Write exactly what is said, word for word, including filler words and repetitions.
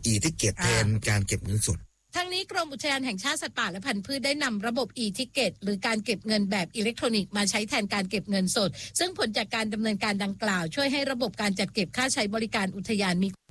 e-ticket แทนการเก็บเงินสดทั้งนี้กรมอุทยานแห่งชาติสัตว์ป่าและพันธุ์พืชได้นำระบบ e-ticket หรือการเก็บเงินแบบอิเล็กทรอนิกส์มาใช้แทนการเก็บเงินสดซึ่งผลจากการดำเนินการดังกล่าวช่วยให้ระบบการจัดเก็บค่าใช้บริการอุทยานมี